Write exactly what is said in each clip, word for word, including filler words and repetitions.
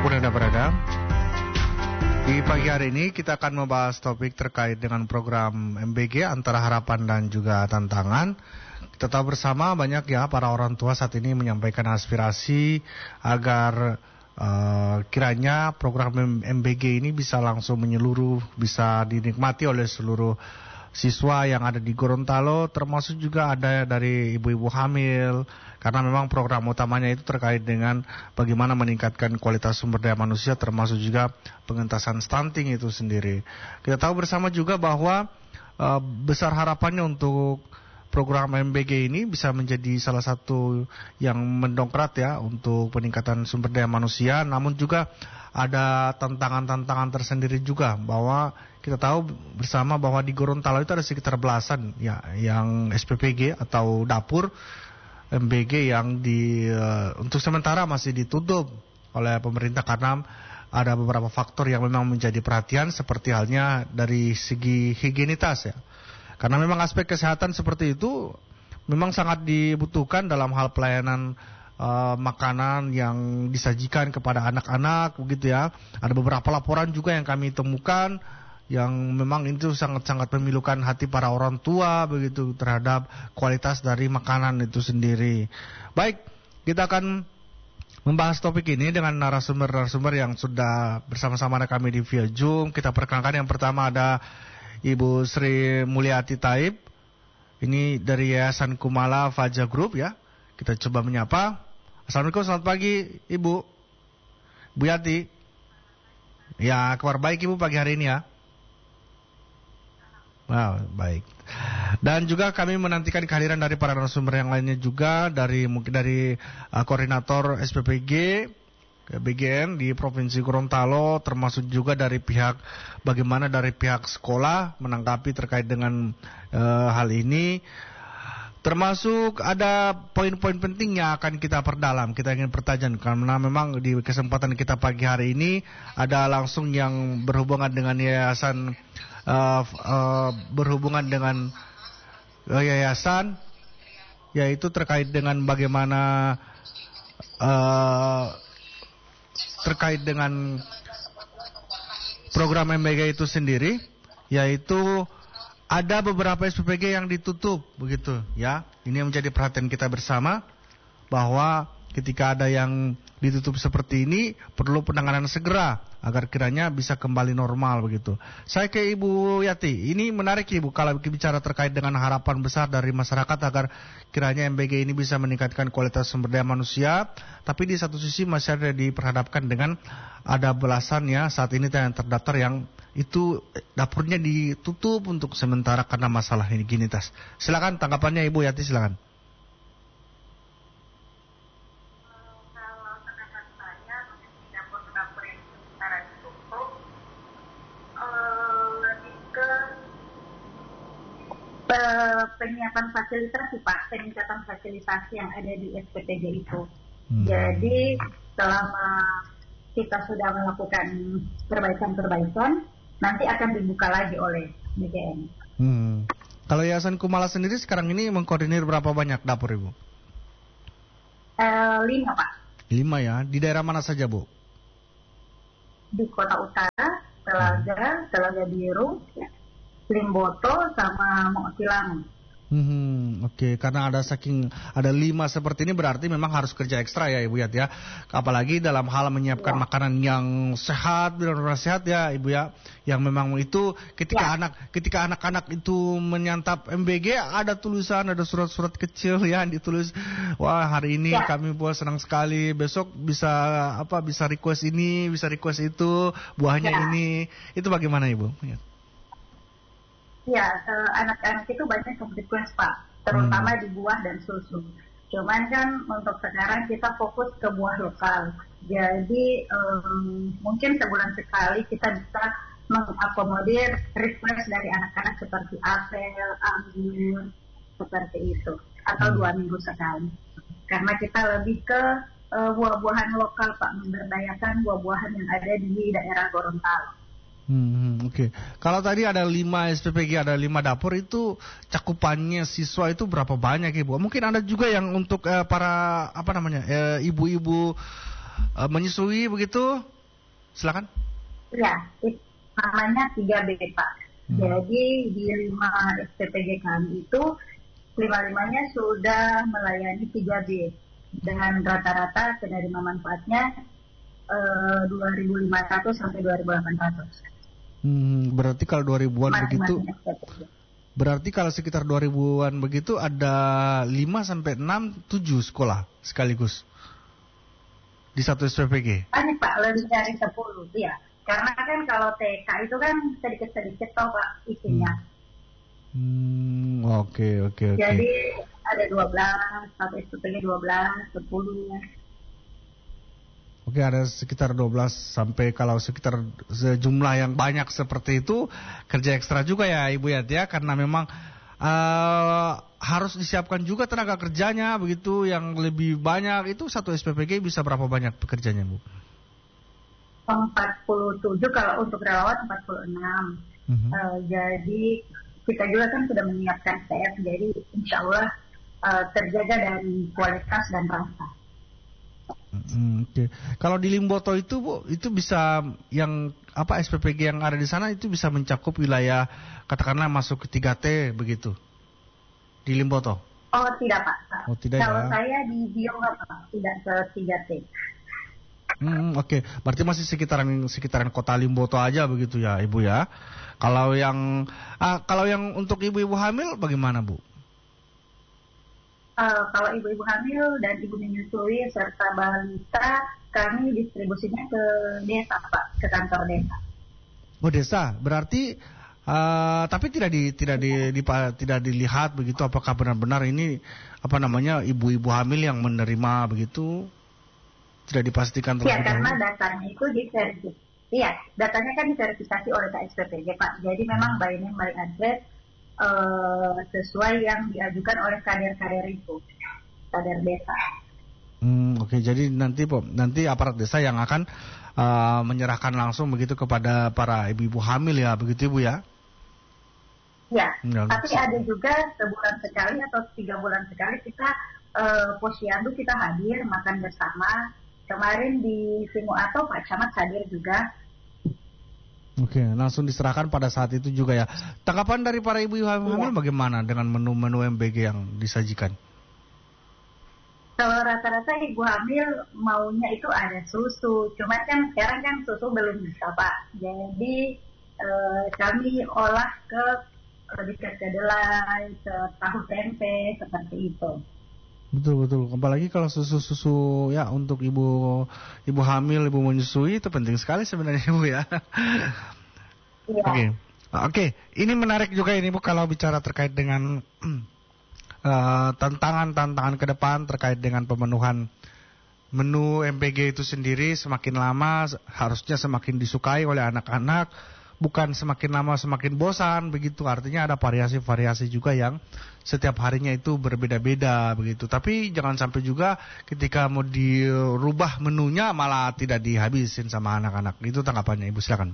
Anda berada. Di pagi hari ini kita akan membahas topik terkait dengan program M B G antara harapan dan juga tantangan. Kita tahu bersama banyak ya para orang tua saat ini menyampaikan aspirasi agar uh, kiranya program M B G ini bisa langsung menyeluruh, bisa dinikmati oleh seluruh siswa yang ada di Gorontalo, termasuk juga ada dari ibu-ibu hamil, karena memang program utamanya itu terkait dengan bagaimana meningkatkan kualitas sumber daya manusia, termasuk juga pengentasan stunting itu sendiri. Kita tahu bersama juga bahwa uh, besar harapannya untuk program M B G ini bisa menjadi salah satu yang mendongkrak ya untuk peningkatan sumber daya manusia, namun juga ada tantangan-tantangan tersendiri juga, bahwa kita tahu bersama bahwa di Gorontalo itu ada sekitar belasan ya yang S P P G atau dapur M B G yang di uh, untuk sementara masih ditutup oleh pemerintah karena ada beberapa faktor yang memang menjadi perhatian, seperti halnya dari segi higienitas ya. Karena memang aspek kesehatan seperti itu memang sangat dibutuhkan dalam hal pelayanan uh, makanan yang disajikan kepada anak-anak begitu ya. Ada beberapa laporan juga yang kami temukan yang memang itu sangat-sangat memilukan hati para orang tua begitu terhadap kualitas dari makanan itu sendiri. Baik, kita akan membahas topik ini dengan narasumber-narasumber yang sudah bersama-sama dengan kami di via Zoom. Kita perkenalkan yang pertama ada Ibu Sri Mulyati Taib. Ini dari Yayasan Kumala Faja Group ya. Kita coba menyapa. Assalamualaikum, selamat pagi Ibu. Bu Yati. Ya, kabar baik Ibu pagi hari ini ya. Wow, baik. Dan juga kami menantikan kehadiran dari para narasumber yang lainnya juga, dari mungkin dari uh, koordinator S P P G B G N di Provinsi Gorontalo, termasuk juga dari pihak bagaimana dari pihak sekolah menanggapi terkait dengan uh, hal ini. Termasuk ada poin-poin penting yang akan kita perdalam, kita ingin pertajam, karena memang di kesempatan kita pagi hari ini ada langsung yang berhubungan dengan yayasan uh, uh, berhubungan dengan uh, yayasan, yaitu terkait dengan bagaimana uh, terkait dengan program M B G itu sendiri, yaitu ada beberapa S P P G yang ditutup begitu ya. Ini yang menjadi perhatian kita bersama, bahwa ketika ada yang ditutup seperti ini perlu penanganan segera agar kiranya bisa kembali normal begitu. Saya ke Ibu Yati, ini menarik Ibu kalau bicara terkait dengan harapan besar dari masyarakat agar kiranya M B G ini bisa meningkatkan kualitas sumber daya manusia, tapi di satu sisi masih ada diperhadapkan dengan ada belasan ya saat ini yang terdaftar yang itu dapurnya ditutup untuk sementara karena masalah higienitas. Silakan tanggapannya Ibu Yati, silakan. Penyiapan fasilitas sih Pak, peningkatan fasilitas yang ada di S P P G itu. Hmm. Jadi selama kita sudah melakukan perbaikan-perbaikan, nanti akan dibuka lagi oleh B G N. Hmm. Kalau Yayasan Kumala sendiri sekarang ini mengkoordinir berapa banyak dapur Ibu? Uh, lima Pak. Lima ya, di daerah mana saja Bu? Di Kota Utara, Telaga, hmm. Telaga Biru, ya. Limboto sama Motilang. Hmm, Oke, okay. Karena ada saking ada lima seperti ini berarti memang harus kerja ekstra ya Ibu Yat ya. Apalagi dalam hal menyiapkan ya. Makanan yang sehat, benar-benar sehat ya Ibu ya. Yang memang itu ketika ya. anak ketika anak-anak itu menyantap M B G ada tulisan, ada surat-surat kecil ya ditulis, wah hari ini ya. Kami buat senang sekali, besok bisa apa bisa request ini, bisa request itu, buahnya ya. Ini. Itu bagaimana Ibu? Ya. Ya, uh, anak-anak itu banyak yang request Pak, terutama hmm. di buah dan susu. Cuman kan untuk sekarang kita fokus ke buah lokal. Jadi um, mungkin sebulan sekali kita bisa mengakomodir request dari anak-anak seperti apel, anggur, seperti itu. Atau hmm. dua minggu sekali. Karena kita lebih ke uh, buah-buahan lokal Pak, memberdayakan buah-buahan yang ada di daerah Gorontalo. Hmm, Oke, okay. Kalau tadi ada lima S P P G, ada lima dapur, itu cakupannya siswa itu berapa banyak Ibu? Mungkin ada juga yang untuk eh, para apa namanya eh, ibu-ibu uh, menyusui begitu? Silakan. Ya, itu namanya tiga B Pak. Hmm. Jadi di lima S P P G kami itu lima-limanya sudah melayani tiga B dengan rata-rata penerima manfaatnya uh, dua ribu lima ratus sampai dua ribu delapan ratus. Hmm, berarti kalau dua ribuan begitu. Berarti kalau sekitar dua ribuan begitu ada lima sampai enam, tujuh sekolah sekaligus di satu S P P G. Banyak Pak, lebih dari sepuluh ya. Karena kan kalau T K itu kan sedikit-sedikit toh Pak isinya. Hmm, oke oke oke. Jadi ada dua belas, satu S P P G dua belas, sepuluh. Oke, ada sekitar dua belas sampai kalau sekitar sejumlah yang banyak seperti itu kerja ekstra juga ya Ibu Yat ya, karena memang uh, harus disiapkan juga tenaga kerjanya begitu yang lebih banyak. Itu satu S P P G bisa berapa banyak pekerjanya Bu? empat puluh tujuh kalau untuk relawan empat puluh enam. Uh-huh. Uh, jadi kita juga kan sudah menyiapkan C F, jadi insya Allah uh, terjaga dari kualitas dan rasa. Hmm, Oke, okay. Kalau di Limboto itu Bu, itu bisa yang apa S P P G yang ada di sana itu bisa mencakup wilayah katakanlah masuk ke tiga T begitu di Limboto? Oh tidak Pak. Oh tidak. Kalau ya. saya di Bionga Pak, tidak ke tiga T. Hmm, Oke, okay. Berarti masih sekitaran sekitaran kota Limboto aja begitu ya Ibu ya. Kalau yang ah, kalau yang untuk ibu-ibu hamil bagaimana Bu? Uh, kalau ibu-ibu hamil dan ibu menyusui serta balita, kami distribusinya ke desa Pak, ke kantor desa. Oh desa, berarti uh, tapi tidak di tidak di, di tidak dilihat begitu apakah benar-benar ini apa namanya ibu-ibu hamil yang menerima begitu, tidak dipastikan terlebih dahulu. Ya karena datanya itu diverifikasi. Iya, datanya kan diverifikasi oleh K S P P G Pak. Jadi memang by name by address Uh, sesuai yang diajukan oleh kader-kader itu, kader desa. Hmm, Oke, okay. Jadi nanti nanti aparat desa yang akan uh, menyerahkan langsung begitu kepada para ibu-ibu hamil ya, begitu Ibu ya? Ya, hmm, tapi ada juga sebulan sekali atau tiga bulan sekali kita uh, posyandu kita hadir makan bersama. Kemarin di Simu atau Pak Camat hadir juga. Oke, langsung diserahkan pada saat itu juga ya. Tanggapan dari para ibu hamil iya. Bagaimana dengan menu-menu M B G yang disajikan? Kalau rata-rata ibu hamil maunya itu ada susu, cuma kan sekarang kan susu belum bisa Pak. Jadi eh, kami olah ke lebih ke kedelai, ke tahu tempe seperti itu. Betul betul. Apalagi kalau susu-susu ya untuk ibu ibu hamil, ibu menyusui itu penting sekali sebenarnya Ibu ya. Oke. Oke, okay. Ini menarik juga ini Bu kalau bicara terkait dengan uh, tantangan-tantangan ke depan terkait dengan pemenuhan menu M P G itu sendiri. Semakin lama harusnya semakin disukai oleh anak-anak, bukan semakin lama semakin bosan begitu. Artinya ada variasi-variasi juga yang setiap harinya itu berbeda-beda begitu. Tapi jangan sampai juga ketika mau dirubah menunya malah tidak dihabisin sama anak-anak. Itu tanggapannya Ibu, silakan.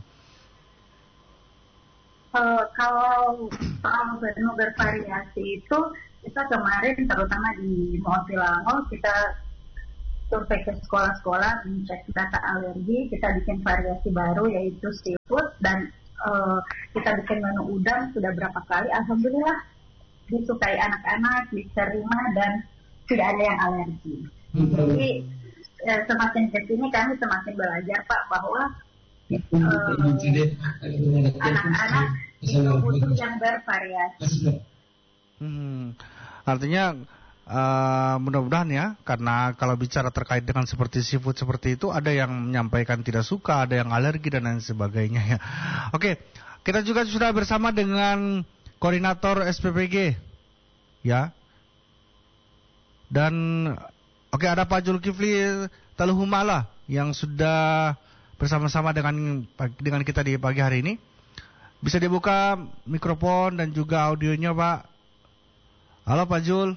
Uh, kalau soal menu bervariasi itu kita kemarin terutama di Motilango kita survei ke sekolah-sekolah mencek data alergi, kita bikin variasi baru yaitu seafood dan uh, kita bikin menu udang sudah berapa kali, alhamdulillah disukai anak-anak, diterima dan tidak ada yang alergi. Hmm. Jadi eh, semakin kesini kami semakin belajar Pak bahwa uh, anak-anak itu butuh yang bervariasi. Hmm. Artinya Uh, mudah-mudahan ya, karena kalau bicara terkait dengan seperti seafood seperti itu ada yang menyampaikan tidak suka, ada yang alergi dan lain sebagainya ya. Oke, kita juga sudah bersama dengan koordinator S P P G ya. Dan oke okay, ada Pak Zulkifli Taluhumala yang sudah bersama-sama dengan dengan kita di pagi hari ini. Bisa dibuka mikrofon dan juga audionya Pak. Halo Pak Jul.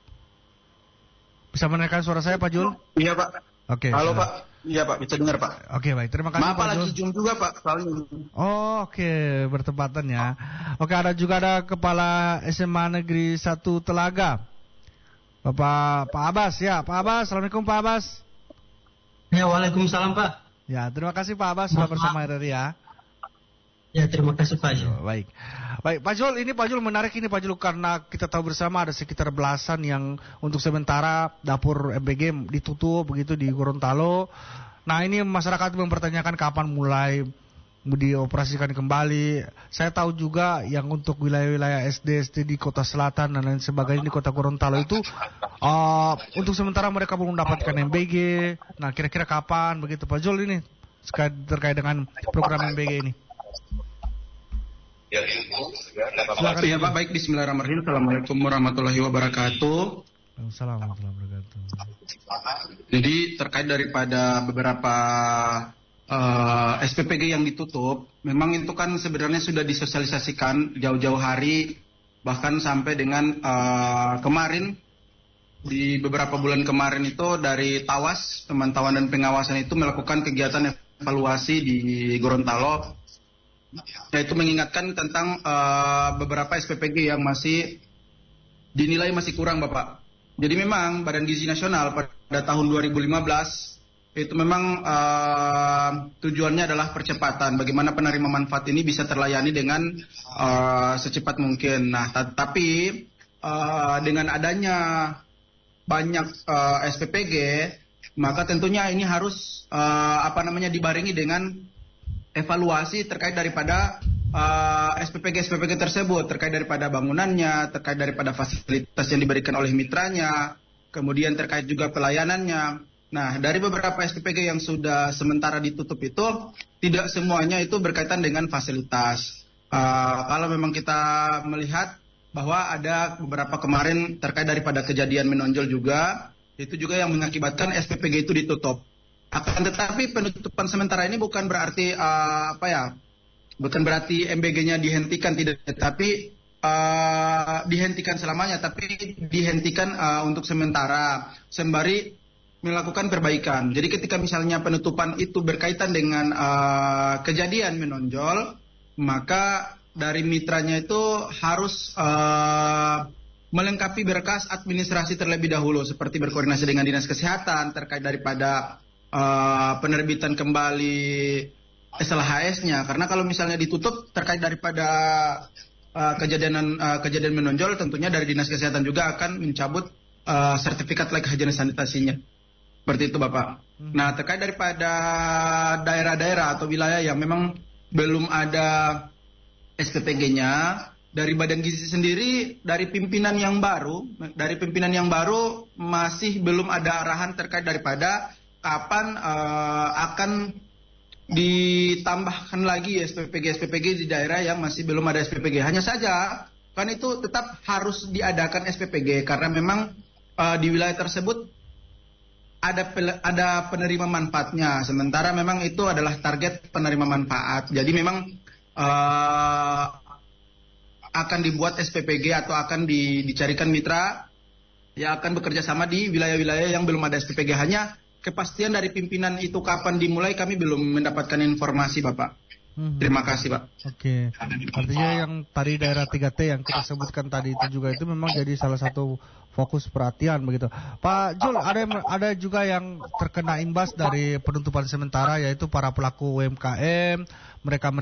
Bisa mendengarkan suara saya Pak Jul? Iya Pak. Oke. Okay, halo sudah. Pak. Iya Pak, bisa dengar Pak. Oke okay, baik, terima kasih Maaf Pak lagi Jul. Zoom juga Pak. Soalnya. Oh oke, okay. Bertepatan ya. Oke okay, ada juga ada Kepala S M A Negeri satu Telaga. Bapak Pak Abbas ya, Pak Abbas. Assalamualaikum Pak Abbas. Ya, waalaikumsalam Pak. Ya, terima kasih Pak Abbas sudah bersama R R I ya. Ya, terima kasih Pak. Ya, baik. Baik, Pak Jul, ini Pak Jul menarik ini Pak Jul karena kita tahu bersama ada sekitar belasan yang untuk sementara dapur M B G ditutup begitu di Gorontalo. Nah, ini masyarakat mempertanyakan kapan mulai dioperasikan kembali. Saya tahu juga yang untuk wilayah-wilayah S D S D di Kota Selatan dan lain sebagainya di Kota Gorontalo itu uh, untuk sementara mereka belum mendapatkan M B G. Nah, kira-kira kapan begitu Pak Jul ini terkait dengan program M B G ini? Silakan. Ya Pak, baik, bismillahirrahmanirrahim. Assalamualaikum warahmatullahi wabarakatuh. Assalamualaikum warahmatullahi wabarakatuh. Jadi terkait daripada beberapa Uh, S P P G yang ditutup, memang itu kan sebenarnya sudah disosialisasikan jauh-jauh hari, bahkan sampai dengan uh, kemarin, di beberapa bulan kemarin itu dari Tawas, pemantauan dan pengawasan itu melakukan kegiatan evaluasi di Gorontalo, yaitu mengingatkan tentang uh, beberapa S P P G yang masih dinilai masih kurang Bapak. Jadi memang Badan Gizi Nasional pada tahun dua ribu lima belas itu memang uh, tujuannya adalah percepatan bagaimana penerima manfaat ini bisa terlayani dengan uh, secepat mungkin. Nah, tetapi uh, dengan adanya banyak uh, S P P G, maka tentunya ini harus uh, apa namanya dibarengi dengan evaluasi terkait daripada uh, S P P G-S P P G tersebut, terkait daripada bangunannya, terkait daripada fasilitas yang diberikan oleh mitranya, kemudian terkait juga pelayanannya. Nah, dari beberapa S P P G yang sudah sementara ditutup itu, tidak semuanya itu berkaitan dengan fasilitas. Uh, kalau memang kita melihat bahwa ada beberapa kemarin terkait daripada kejadian menonjol juga, itu juga yang mengakibatkan S P P G itu ditutup. Akan tetapi penutupan sementara ini bukan berarti uh, apa ya, bukan berarti M B G-nya dihentikan, tidak, tapi uh, dihentikan selamanya, tapi dihentikan uh, untuk sementara, sembari melakukan perbaikan. Jadi ketika misalnya penutupan itu berkaitan dengan uh, kejadian menonjol, maka dari mitranya itu harus uh, melengkapi berkas administrasi terlebih dahulu, seperti berkoordinasi dengan Dinas Kesehatan terkait daripada uh, penerbitan kembali S L H S-nya. Karena kalau misalnya ditutup terkait daripada uh, kejadian uh, kejadian menonjol, tentunya dari Dinas Kesehatan juga akan mencabut uh, sertifikat layak higienis sanitasinya. Seperti itu Bapak. Hmm. Nah, terkait daripada daerah-daerah atau wilayah yang memang belum ada S P P G-nya, dari Badan Gizi sendiri, dari pimpinan yang baru, dari pimpinan yang baru masih belum ada arahan terkait daripada kapan uh, akan ditambahkan lagi S P P G-S P P G di daerah yang masih belum ada S P P G. Hanya saja, kan itu tetap harus diadakan S P P G karena memang uh, di wilayah tersebut ada ada penerima manfaatnya, sementara memang itu adalah target penerima manfaat. Jadi memang uh, akan dibuat S P P G atau akan di, dicarikan mitra yang akan bekerja sama di wilayah-wilayah yang belum ada S P P G. Hanya kepastian dari pimpinan itu kapan dimulai kami belum mendapatkan informasi Bapak. Hmm. Terima kasih Pak. Oke, artinya yang tadi daerah tiga T yang kita sebutkan tadi itu juga itu memang jadi salah satu fokus perhatian begitu. Pak Jul, ada ada juga yang terkena imbas dari penutupan sementara, yaitu para pelaku U M K M, mereka